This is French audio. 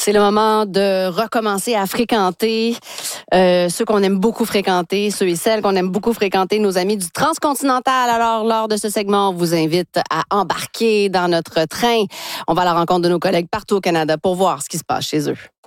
C'est le moment de recommencer à fréquenter ceux qu'on aime beaucoup fréquenter, ceux et celles qu'on aime beaucoup fréquenter, nos amis du Transcontinental. Alors, lors de ce segment, on vous invite à embarquer dans notre train. On va à la rencontre de nos collègues partout au Canada pour voir ce qui se passe chez eux.